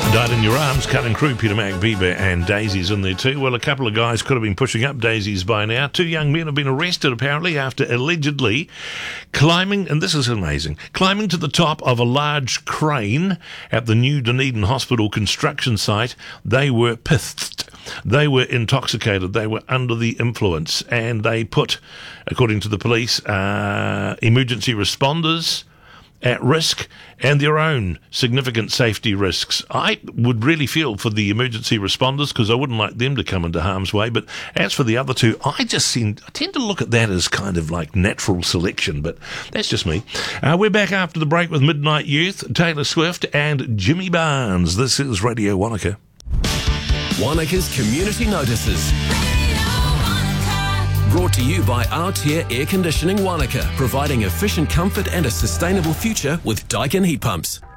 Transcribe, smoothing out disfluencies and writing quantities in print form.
Died in Your Arms, Cutting Crew, Peter Mac, Bieber and Daisy's in there too. Well, a couple of guys could have been pushing up daisies by now. Two young men have been arrested apparently after allegedly climbing, and this is amazing, climbing to the top of a large crane at the new Dunedin Hospital construction site. They were pissed. They were intoxicated. They were under the influence, and they put, according to the police, emergency responders at risk and their own significant safety risks. I would really feel for the emergency responders because I wouldn't like them to come into harm's way. But as for the other two, I tend to look at that as kind of like natural selection, but that's just me. We're back after the break with Midnight Youth, Taylor Swift and Jimmy Barnes. This is Radio Wanaka. Wanaka's Community Notices. Brought to you by Altair Air Conditioning Wanaka, providing efficient comfort and a sustainable future with Daikin heat pumps.